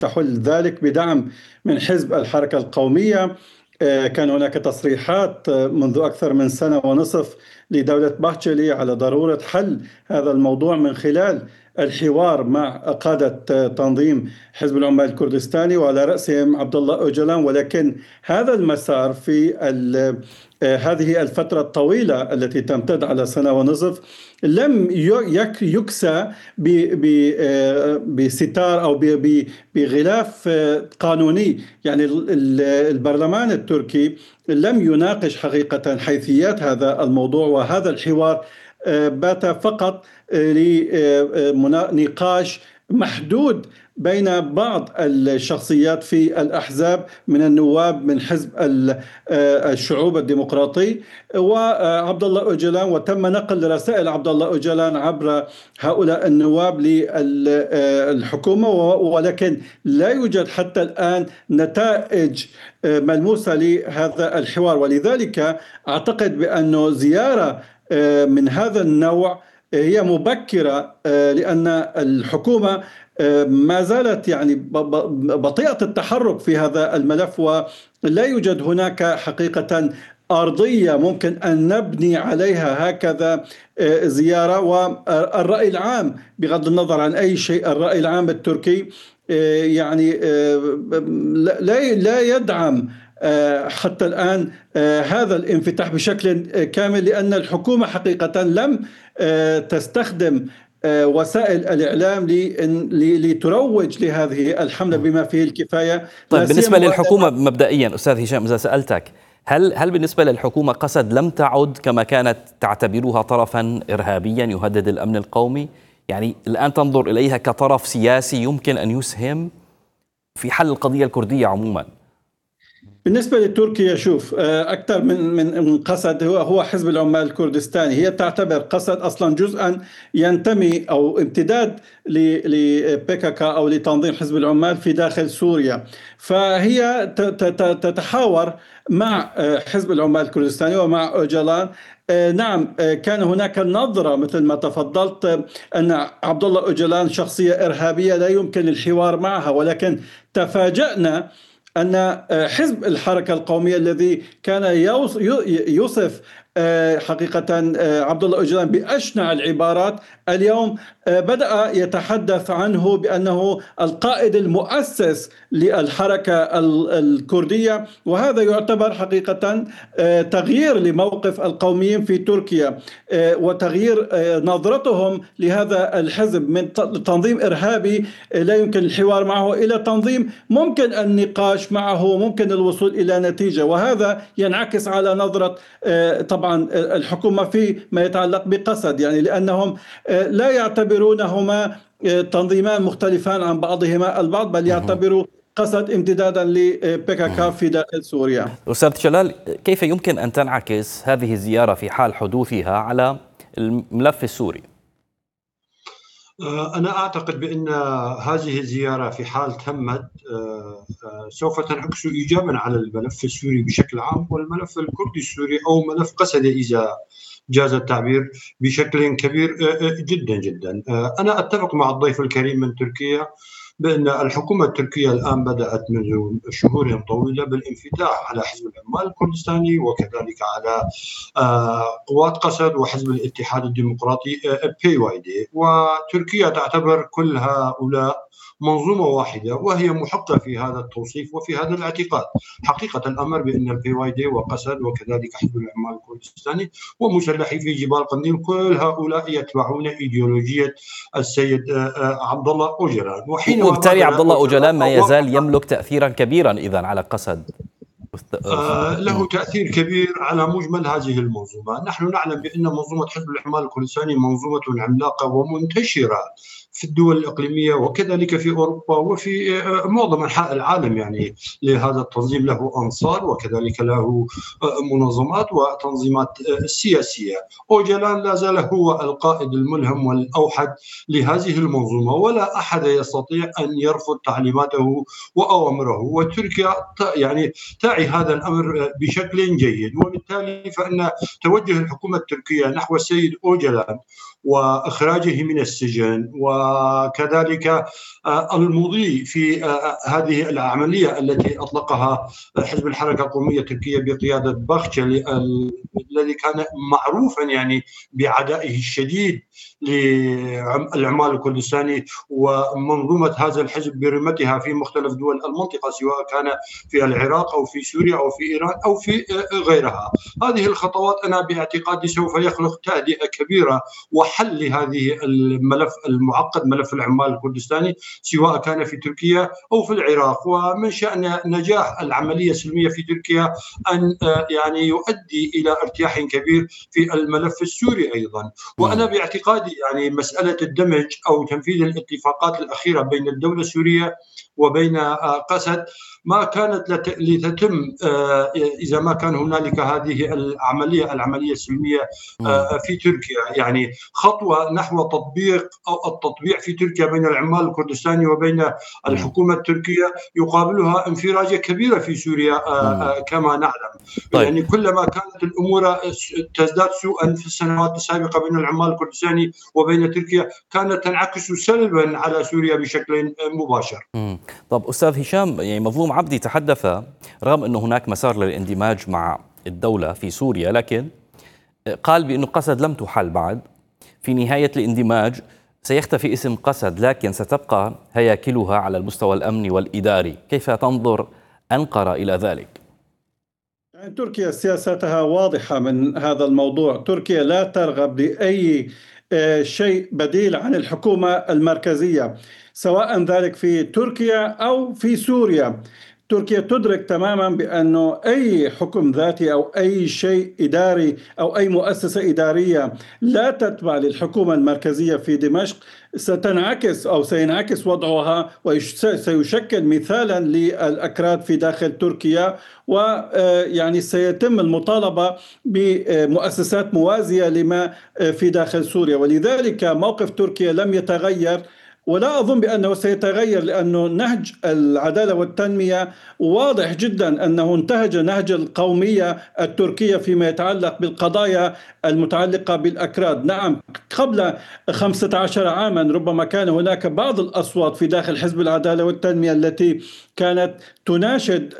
تحل ذلك بدعم من حزب الحركة القومية. كان هناك تصريحات منذ أكثر من سنة ونصف لدولة باهتشيلي على ضرورة حل هذا الموضوع من خلال الحوار مع قادة تنظيم حزب العمال الكردستاني وعلى رأسهم عبد الله أوجلان. ولكن هذا المسار في هذه الفترة الطويلة التي تمتد على سنة ونصف لم يكسى بستار أو بغلاف قانوني. يعني البرلمان التركي لم يناقش حقيقة حيثيات هذا الموضوع، وهذا الحوار بات فقط لنقاش محدود بين بعض الشخصيات في الأحزاب من النواب من حزب الشعوب الديمقراطي وعبد الله أوجلان، وتم نقل رسائل عبد الله أوجلان عبر هؤلاء النواب للحكومة، ولكن لا يوجد حتى الآن نتائج ملموسة لهذا الحوار. ولذلك أعتقد بأن زيارة من هذا النوع هي مبكرة، لأن الحكومة ما زالت يعني بطيئة التحرك في هذا الملف، ولا يوجد هناك حقيقة أرضية ممكن أن نبني عليها هكذا زيارة. والرأي العام بغض النظر عن أي شيء، الرأي العام التركي يعني لا يدعم حتى الآن هذا الانفتاح بشكل كامل، لأن الحكومة حقيقة لم تستخدم وسائل الإعلام لتروج لهذه الحملة بما فيه الكفاية. طيب بالنسبة للحكومة مبدئيا أستاذ هشام، إذا سألتك هل بالنسبة للحكومة قسد لم تعد كما كانت تعتبرها طرفا إرهابيا يهدد الأمن القومي؟ يعني الآن تنظر إليها كطرف سياسي يمكن أن يسهم في حل القضية الكردية عموما؟ بالنسبة لتركيا شوف، أكثر من قسد هو حزب العمال الكردستاني. هي تعتبر قسد أصلا جزءا ينتمي أو امتداد لبيكاكا أو لتنظيم حزب العمال في داخل سوريا، فهي تتحاور مع حزب العمال الكردستاني ومع أوجلان. نعم، كان هناك نظرة مثل ما تفضلت أن عبد الله أوجلان شخصية إرهابية لا يمكن الحوار معها، ولكن تفاجأنا أن حزب الحركة القومية الذي كان يوصف حقيقة عبد الله أوجلان بأشنع العبارات اليوم بدأ يتحدث عنه بأنه القائد المؤسس للحركة الكردية، وهذا يعتبر حقيقة تغيير لموقف القوميين في تركيا وتغيير نظرتهم لهذا الحزب من تنظيم إرهابي لا يمكن الحوار معه إلى تنظيم ممكن النقاش معه، ممكن الوصول إلى نتيجة. وهذا ينعكس على نظرة طبعا الحكومة فيما يتعلق بقسد، يعني لأنهم لا يعتبرونهما تنظيمان مختلفان عن بعضهما البعض، بل يعتبروا قسد امتدادا لبيكاكا في داخل سوريا. أستاذ جلال، كيف يمكن أن تنعكس هذه الزيارة في حال حدوثها على الملف السوري؟ أنا أعتقد بأن هذه الزيارة في حال تمت سوف تنعكس إيجابا على الملف السوري بشكل عام والملف الكردي السوري أو ملف قسد إذا جاز التعبير بشكل كبير جدا جدا. أنا أتفق مع الضيف الكريم من تركيا بأن الحكومة التركية الآن بدأت منذ شهور طويلة بالانفتاح على حزب العمال الكردستاني وكذلك على قوات قسد وحزب الاتحاد الديمقراطي PYD، وتركيا تعتبر كل هؤلاء منظومة واحدة وهي محقة في هذا التوصيف وفي هذا الاعتقاد. حقيقة الأمر بأن PYD وقسد وكذلك حزب العمال الكردستاني ومسلحي في جبال قنديل كل هؤلاء يتبعون إيديولوجية السيد عبد الله أوجلان، وبالتالي عبد الله أوجلان ما يزال يملك تأثيرا كبيرا إذن على قسد. له تأثير كبير على مجمل هذه المنظومة. نحن نعلم بأن منظومة حزب العمال الكردستاني منظومة عملاقة ومنتشرة في الدول الإقليمية وكذلك في أوروبا وفي معظم أنحاء العالم. يعني لهذا التنظيم له أنصار وكذلك له منظمات وتنظيمات سياسية. أوجلان لا زال هو القائد الملهم والأوحد لهذه المنظومة، ولا أحد يستطيع أن يرفض تعليماته وأوامره، وتركيا يعني تعي هذا الأمر بشكل جيد. وبالتالي فإن توجه الحكومة التركية نحو السيد أوجلان وإخراجه من السجن، وكذلك المضي في هذه العملية التي أطلقها حزب الحركة القومية التركية بقيادة باختشلي الذي كان معروفا يعني بعدائه الشديد للعمال الكردستاني ومنظومة هذا الحزب برمتها في مختلف دول المنطقة، سواء كان في العراق أو في سوريا أو في إيران أو في غيرها. هذه الخطوات أنا باعتقادي سوف يخلق تهدئة كبيرة وحل لهذه الملف المعقد، ملف العمال الكردستاني، سواء كان في تركيا أو في العراق. ومن شأن نجاح العملية السلمية في تركيا أن يعني يؤدي إلى ارتياح كبير في الملف السوري أيضا. وأنا باعتقادي يعني مسألة الدمج أو تنفيذ الاتفاقات الأخيرة بين الدولة السورية وبين قسد ما كانت لتتم إذا ما كان هنالك هذه العملية السلمية في تركيا، يعني خطوة نحو تطبيق أو التطبيع في تركيا بين العمال الكردستاني وبين الحكومة التركية يقابلها انفراجة كبيرة في سوريا كما نعلم. طيب. يعني كلما كانت الأمور تزداد سوءا في السنوات السابقة بين العمال الكردستاني وبين تركيا كانت تنعكس سلبا على سوريا بشكل مباشر. طب أستاذ هشام، يعني مظلوم عبدي تحدث رغم أنه هناك مسار للاندماج مع الدولة في سوريا، لكن قال بأنه قسد لم تحل بعد. في نهاية الاندماج سيختفي اسم قسد، لكن ستبقى هياكلها على المستوى الأمني والإداري. كيف تنظر أنقرة إلى ذلك؟ يعني تركيا سياستها واضحة من هذا الموضوع. تركيا لا ترغب بأي شيء بديل عن الحكومة المركزية، سواء ذلك في تركيا أو في سوريا. تركيا تدرك تماما بأنه أي حكم ذاتي أو أي شيء إداري أو أي مؤسسة إدارية لا تتبع للحكومة المركزية في دمشق ستنعكس أو سينعكس وضعها وسيشكل مثالا للأكراد في داخل تركيا، ويعني سيتم المطالبة بمؤسسات موازية لما في داخل سوريا. ولذلك موقف تركيا لم يتغير، ولا أظن بأنه سيتغير، لأنه نهج العدالة والتنمية واضح جدا أنه انتهج نهج القومية التركية فيما يتعلق بالقضايا المتعلقة بالأكراد. نعم، قبل 15 عاما ربما كان هناك بعض الأصوات في داخل حزب العدالة والتنمية التي كانت تناشد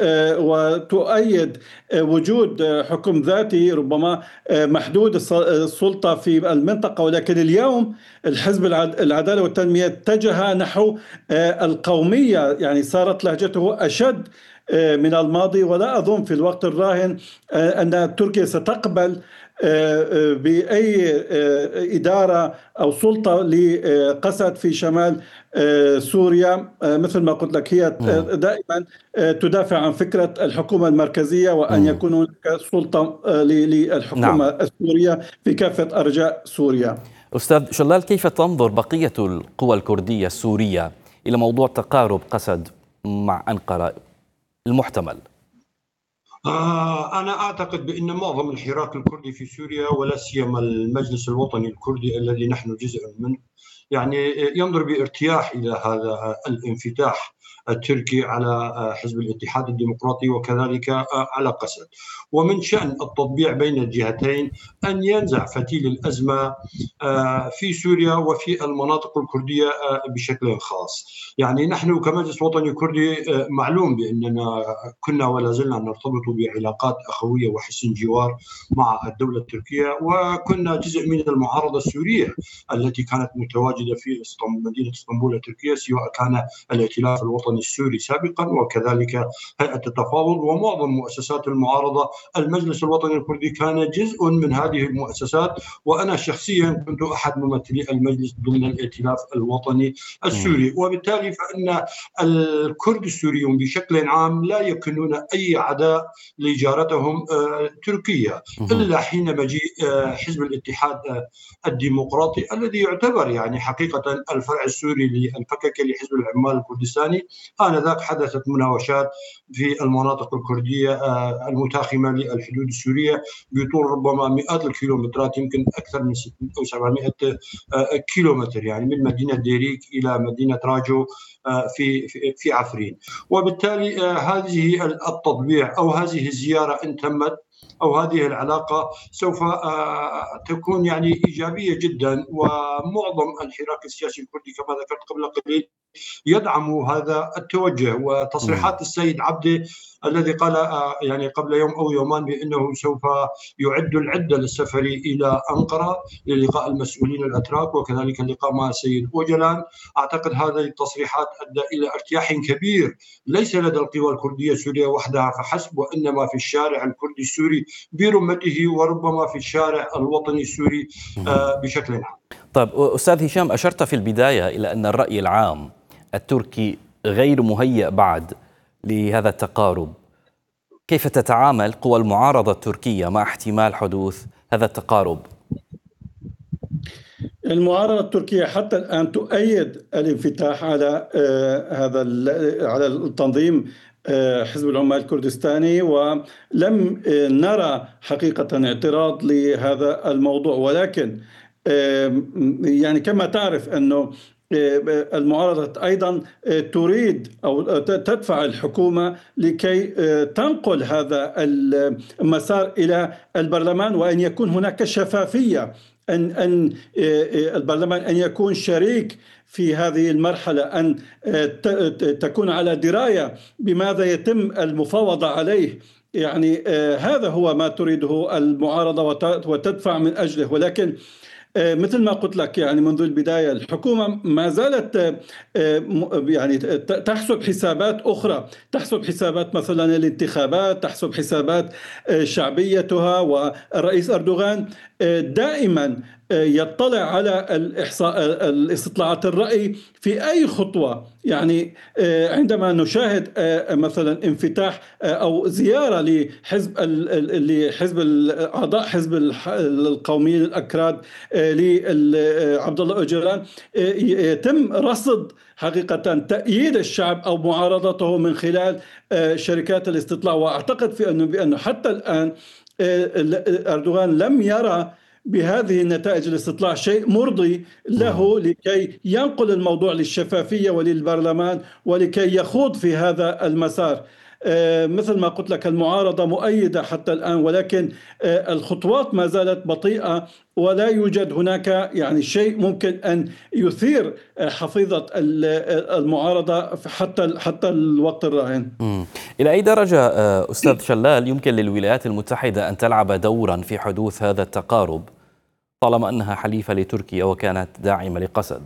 وتؤيد وجود حكم ذاتي ربما محدود السلطة في المنطقة، ولكن اليوم الحزب العدالة والتنمية اتجه نحو القومية، يعني صارت لهجته أشد من الماضي. ولا أظن في الوقت الراهن أن تركيا ستقبل بأي إدارة أو سلطة لقسد في شمال سوريا. مثل ما قلت لك، هي دائما تدافع عن فكرة الحكومة المركزية وأن يكون هناك سلطة للحكومة السورية في كافة أرجاء سوريا. أستاذ شلال، كيف تنظر بقية القوى الكردية السورية إلى موضوع تقارب قسد مع أنقرة المحتمل؟ أنا أعتقد بأن معظم الحراك الكردي في سوريا ولا سيما المجلس الوطني الكردي الذي نحن جزء منه يعني ينظر بارتياح إلى هذا الانفتاح التركي على حزب الاتحاد الديمقراطي وكذلك على قسد. ومن شأن التطبيع بين الجهتين أن ينزع فتيل الأزمة في سوريا وفي المناطق الكردية بشكل خاص. يعني نحن كمجلس وطني كردي معلوم بأننا كنا ولا زلنا نرتبط بعلاقات أخوية وحسن جوار مع الدولة التركية، وكنا جزء من المعارضة السورية التي كانت متواجدة في مدينة اسطنبول التركية، سواء كان الائتلاف الوطني السوري سابقا وكذلك هيئة التفاوض ومعظم مؤسسات المعارضة. المجلس الوطني الكردي كان جزء من هذه المؤسسات، وأنا شخصيا كنت أحد ممثلي المجلس ضمن الائتلاف الوطني السوري. وبالتالي فإن الكرد السوريون بشكل عام لا يكونون أي عداء لجارتهم تركيا إلا حين مجيء حزب الاتحاد الديمقراطي الذي يعتبر يعني حقيقة الفرع السوري للفككة لحزب العمال الكردستاني. آنذاك حدثت مناوشات في المناطق الكردية المتاخمة للحدود السورية بطول ربما مئات الكيلومترات، يمكن أكثر من 600 أو 700 كيلومتر، يعني من مدينة ديريك إلى مدينة راجو في عفرين. وبالتالي هذه التطبيع أو هذه الزيارة إن تمت أو هذه العلاقة سوف تكون يعني إيجابية جدا. ومعظم الحراك السياسي الكردي كما ذكرت قبل قليل يدعم هذا التوجه. وتصريحات السيد عبده الذي قال يعني قبل يوم أو يومان بأنه سوف يعد العدة للسفر إلى أنقرة للقاء المسؤولين الأتراك وكذلك اللقاء مع السيد أوجلان، أعتقد هذه التصريحات أدى إلى ارتياح كبير ليس لدى القوى الكردية السورية وحدها فحسب، وإنما في الشارع الكردي السوري برمته وربما في الشارع الوطني السوري بشكل عام. طيب أستاذ هشام، أشرت في البداية إلى أن الرأي العام التركي غير مهيأ بعد لهذا التقارب. كيف تتعامل قوى المعارضة التركية مع احتمال حدوث هذا التقارب؟ المعارضة التركية حتى الآن تؤيد الانفتاح على على التنظيم حزب العمال الكردستاني، ولم نرى حقيقة اعتراض لهذا الموضوع. ولكن يعني كما تعرف أنه المعارضة أيضا تريد أو تدفع الحكومة لكي تنقل هذا المسار إلى البرلمان، وأن يكون هناك شفافية، أن البرلمان أن يكون شريك في هذه المرحلة، أن تكون على دراية بماذا يتم المفاوضة عليه. يعني هذا هو ما تريده المعارضة وتدفع من أجله. ولكن مثل ما قلت لك يعني منذ البداية الحكومة ما زالت يعني تحسب حسابات أخرى، تحسب حسابات مثلا الانتخابات، تحسب حسابات شعبيتها. والرئيس أردوغان دائما يطلع على الاستطلاعات الرأي في أي خطوة. يعني عندما نشاهد مثلا انفتاح أو زيارة لحزب أعضاء حزب القوميين الأكراد لعبد الله أوجلان، يتم رصد حقيقة تأييد الشعب أو معارضته من خلال شركات الاستطلاع. وأعتقد بأنه حتى الآن أردوغان لم يرى بهذه النتائج الاستطلاع شيء مرضي له لكي ينقل الموضوع للشفافية وللبرلمان ولكي يخوض في هذا المسار. مثل ما قلت لك المعارضة مؤيدة حتى الآن، ولكن الخطوات ما زالت بطيئة، ولا يوجد هناك يعني شيء ممكن أن يثير حفيظة المعارضة حتى الوقت الراهن. إلى أي درجة أستاذ شلال يمكن للولايات المتحدة أن تلعب دورا في حدوث هذا التقارب طالما أنها حليفة لتركيا وكانت داعمة لقسد؟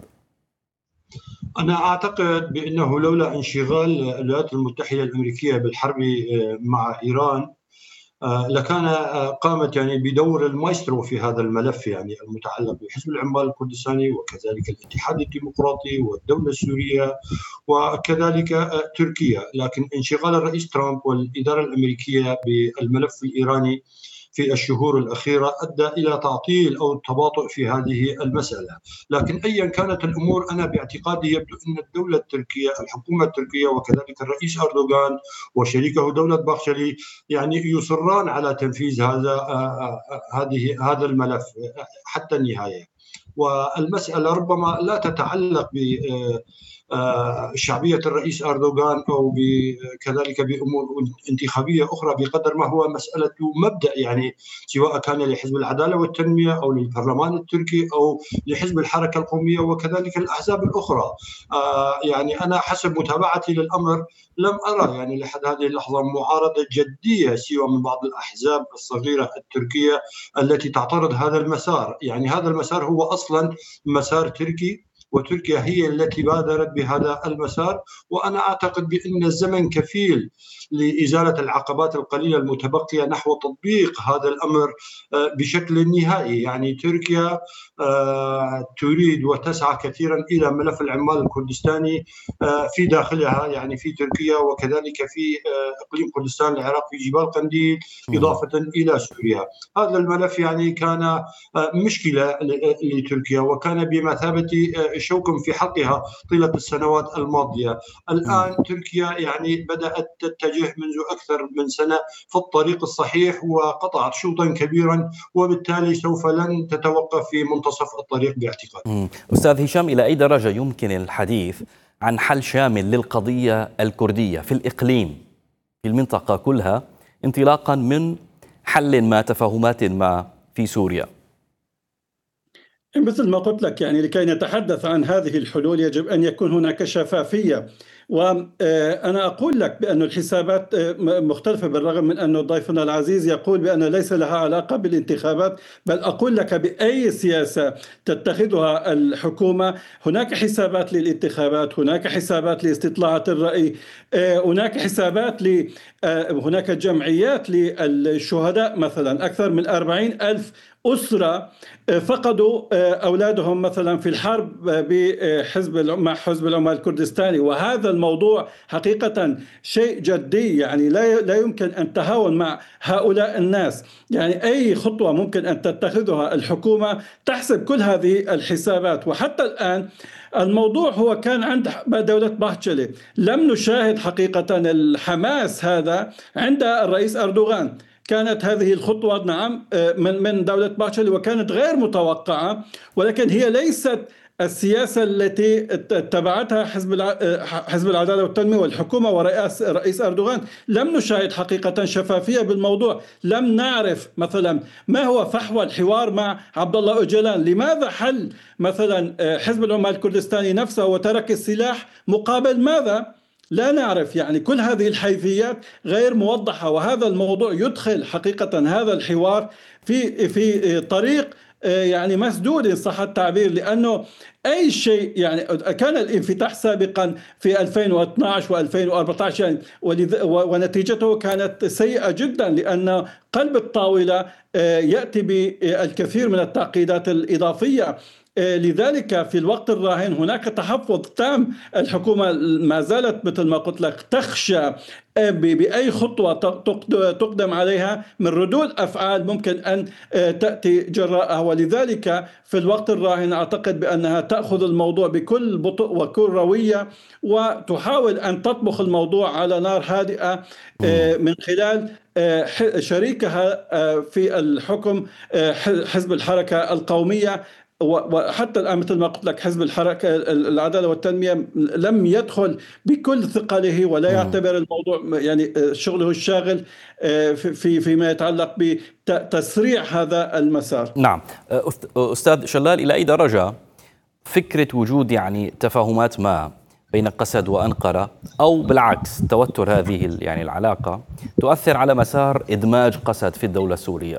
أنا أعتقد بأنه لولا انشغال الولايات المتحدة الأمريكية بالحرب مع إيران لكان قامت يعني بدور المايسترو في هذا الملف، يعني المتعلق بحزب العمال الكردستاني وكذلك الاتحاد الديمقراطي والدولة السورية وكذلك تركيا. لكن انشغال الرئيس ترامب والإدارة الأمريكية بالملف الإيراني في الشهور الأخيرة أدى إلى تعطيل أو التباطؤ في هذه المسألة. لكن أيا كانت الأمور أنا باعتقادي يبدو أن الدولة التركية، الحكومة التركية وكذلك الرئيس أردوغان وشريكه دولة باخشلي يعني يصران على تنفيذ هذا الملف حتى النهاية. والمسألة ربما لا تتعلق ب شعبية الرئيس أردوغان أو كذلك بأمور انتخابية أخرى بقدر ما هو مسألة مبدأ، يعني سواء كان لحزب العدالة والتنمية أو للبرلمان التركي أو لحزب الحركة القومية وكذلك الأحزاب الأخرى. يعني أنا حسب متابعتي للأمر لم أرى يعني لحد هذه اللحظة معارضة جدية سوى من بعض الأحزاب الصغيرة التركية التي تعترض هذا المسار. يعني هذا المسار هو أصلا مسار تركي وتركيا هي التي بادرت بهذا المسار، وأنا أعتقد بأن الزمن كفيل لإزالة العقبات القليلة المتبقية نحو تطبيق هذا الأمر بشكل نهائي. يعني تركيا تريد وتسعى كثيرا إلى ملف العمال الكردستاني في داخلها، يعني في تركيا وكذلك في إقليم كردستان العراق في جبال قنديل إضافة إلى سوريا. هذا الملف يعني كان مشكلة لتركيا وكان بمثابة شوك في حقها طيلة السنوات الماضية. الآن تركيا يعني بدأت تتجه منذ أكثر من سنة في الطريق الصحيح وقطعت شوطا كبيرا، وبالتالي سوف لن تتوقف في منتصف الطريق باعتقادي. أستاذ هشام، إلى أي درجة يمكن الحديث عن حل شامل للقضية الكردية في الإقليم في المنطقة كلها، انطلاقا من حل ما، تفاهمات ما في سوريا؟ مثل ما قلت لك، يعني لكي نتحدث عن هذه الحلول يجب أن يكون هناك شفافية. وأنا أقول لك بأن الحسابات مختلفة، بالرغم من أن ضيفنا العزيز يقول بأن ليس لها علاقة بالانتخابات. بل أقول لك بأي سياسة تتخذها الحكومة هناك حسابات للانتخابات، هناك حسابات لاستطلاعات الرأي، هناك حسابات هناك جمعيات للشهداء مثلا. أكثر من 40,000 أسرة فقدوا أولادهم مثلا في الحرب مع حزب العمال الكردستاني. وهذا الموضوع حقيقة شيء جدي، يعني لا يمكن أن تهاون مع هؤلاء الناس. يعني أي خطوة ممكن أن تتخذها الحكومة تحسب كل هذه الحسابات. وحتى الآن الموضوع هو كان عند دولة باهتشلي. لم نشاهد حقيقة الحماس هذا عند الرئيس أردوغان. كانت هذه الخطوة نعم من دولة باهتشلي وكانت غير متوقعة، ولكن هي ليست السياسة التي اتبعتها حزب العدالة والتنمية والحكومة ورئيس أردوغان. لم نشاهد حقيقة شفافية بالموضوع. لم نعرف مثلا ما هو فحوى الحوار مع عبد الله أوجلان. لماذا حل مثلا حزب العمال الكردستاني نفسه وترك السلاح مقابل ماذا؟ لا نعرف. يعني كل هذه الحيثيات غير موضحة، وهذا الموضوع يدخل حقيقة هذا الحوار في طريق يعني مسدود إن صح التعبير. لأنه أي شيء، يعني كان الانفتاح سابقا في 2012 و2014 يعني ونتيجته كانت سيئة جدا، لأن قلب الطاولة يأتي بالكثير من التعقيدات الإضافية. لذلك في الوقت الراهن هناك تحفظ تام. الحكومة ما زالت مثل ما قلت لك تخشى بأي خطوة تقدم عليها من ردود أفعال ممكن أن تأتي جراءها. ولذلك في الوقت الراهن أعتقد بأنها تأخذ الموضوع بكل بطء وكل روية، وتحاول أن تطبخ الموضوع على نار هادئة من خلال شريكها في الحكم حزب الحركة القومية. وحتى الآن مثل ما قلت لك حزب الحركة العدالة والتنمية لم يدخل بكل ثقله ولا يعتبر الموضوع يعني شغله الشاغل فيما يتعلق بتسريع هذا المسار. نعم أستاذ شلال، إلى أي درجة فكرة وجود يعني تفاهمات ما بين قسد وأنقرة، أو بالعكس توتر هذه يعني العلاقة، تؤثر على مسار إدماج قسد في الدولة السورية؟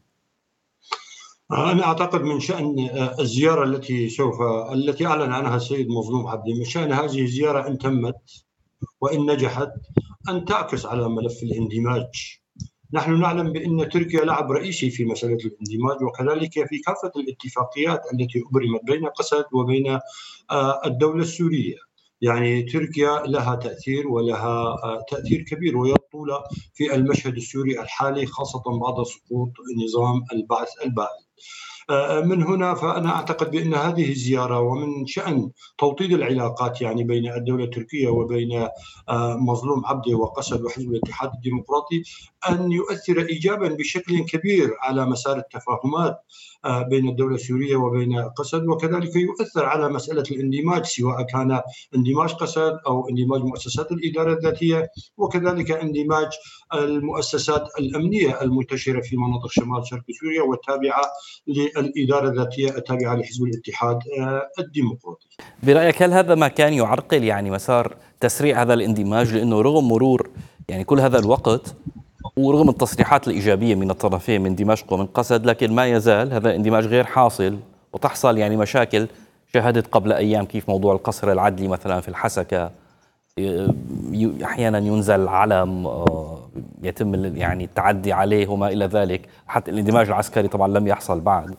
أنا أعتقد من شأن الزيارة التي أعلن عنها السيد مظلوم عبدي، من شأن هذه الزيارة إن تمت وإن نجحت أن تعكس على ملف الاندماج. نحن نعلم بأن تركيا لعب رئيسي في مسألة الاندماج، وكذلك في كافة الاتفاقيات التي أبرمت بين قسد وبين الدولة السورية. يعني تركيا لها تأثير ولها تأثير كبير ويطول في المشهد السوري الحالي، خاصة بعد سقوط نظام البعث البائد. من هنا فأنا أعتقد بأن هذه الزيارة ومن شأن توطيد العلاقات يعني بين الدولة التركية وبين مظلوم عبده وقسد وحزب الاتحاد الديمقراطي أن يؤثر إيجابا بشكل كبير على مسار التفاهمات بين الدولة السورية وبين قسد، وكذلك يؤثر على مسألة الاندماج، سواء كان اندماج قسد أو اندماج مؤسسات الإدارة الذاتية، وكذلك اندماج المؤسسات الأمنية المنتشرة في مناطق شمال شرق سوريا والتابعة للإدارة الذاتية التابعة لحزب الاتحاد الديمقراطي. برأيك هل هذا ما كان يعرقل يعني مسار تسريع هذا الاندماج؟ لأنه رغم مرور يعني كل هذا الوقت ورغم التصريحات الإيجابية من الطرفين من دمشق ومن قسد، لكن ما يزال هذا الاندماج غير حاصل، وتحصل يعني مشاكل. شاهدت قبل أيام كيف موضوع القصر العدلي مثلا في الحسكة أحيانا ينزل علم يتم يعني التعدي عليه وما إلى ذلك. حتى الاندماج العسكري طبعا لم يحصل بعد.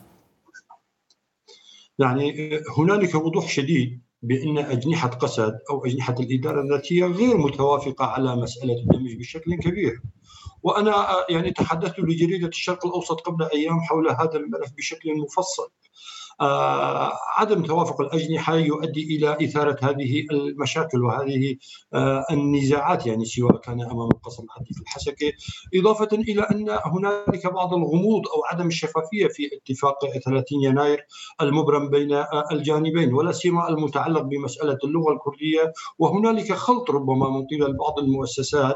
يعني هنالك وضوح شديد بأن أجنحة قسد أو أجنحة الإدارة الذاتية غير متوافقة على مسألة الدمج بشكل كبير. وأنا يعني تحدثت لجريدة الشرق الأوسط قبل أيام حول هذا الملف بشكل مفصل. عدم توافق الأجنحة يؤدي إلى إثارة هذه المشاكل وهذه النزاعات، يعني سواء كان أمام القصر العدلي في الحسكة، إضافة إلى أن هنالك بعض الغموض أو عدم الشفافية في اتفاق 30 يناير المبرم بين الجانبين، ولا سيما المتعلق بمسألة اللغة الكردية. وهنالك خلط ربما من قبل بعض المؤسسات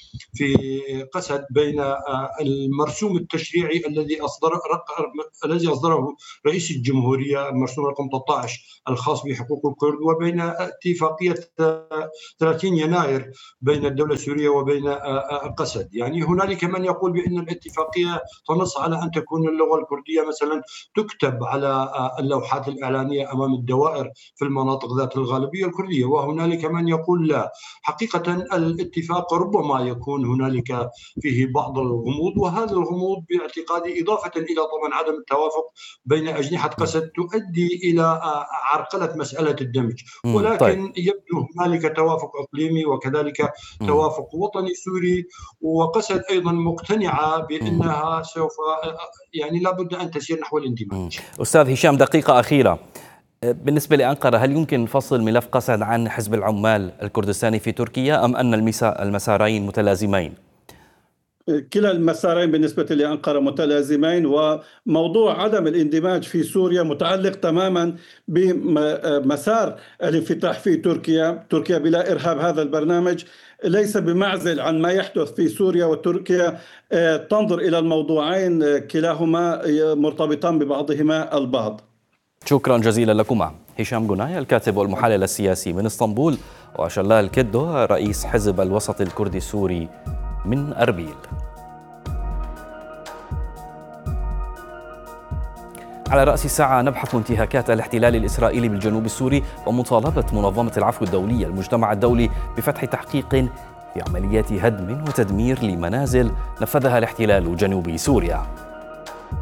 قسد بين المرسوم التشريعي الذي أصدره رئيس الجمهورية، المرسوم رقم 13 الخاص بحقوق الكرد، وبين اتفاقية 30 يناير بين الدولة السورية وبين قسد. يعني هنالك من يقول بأن الاتفاقية تنص على أن تكون اللغة الكردية مثلا تكتب على اللوحات الإعلانية أمام الدوائر في المناطق ذات الغالبية الكردية، وهنالك من يقول لا. حقيقة الاتفاق ربما يكون هنالك فيه بعض الغموض، وهذا الغموض باعتقادي إضافة إلى طبعا عدم التوافق بين أجنحة قسد تؤدي إلى عرقلة مسألة الدمج، ولكن يبدو هنالك توافق إقليمي وكذلك توافق وطني سوري، وقسد أيضا مقتنعة بأنها سوف يعني لابد أن تسير نحو الاندماج. أستاذ هشام، دقيقة أخيرة، بالنسبة لأنقرة هل يمكن فصل ملف قسد عن حزب العمال الكردستاني في تركيا أم أن المسارين متلازمين؟ كلا المسارين بالنسبة لأنقرة متلازمين، وموضوع عدم الاندماج في سوريا متعلق تماما بمسار الانفتاح في تركيا. تركيا بلا إرهاب هذا البرنامج ليس بمعزل عن ما يحدث في سوريا، وتركيا تنظر إلى الموضوعين كلاهما مرتبطان ببعضهما البعض. شكرا جزيلا لكما. هشام جناي الكاتب والمحلل السياسي من اسطنبول، وشلال كدو رئيس حزب الوسط الكردي السوري من أربيل. على رأس الساعة نبحث انتهاكات الاحتلال الإسرائيلي بالجنوب السوري ومطالبة منظمة العفو الدولية المجتمع الدولي بفتح تحقيق في عمليات هدم وتدمير لمنازل نفذها الاحتلال جنوب سوريا.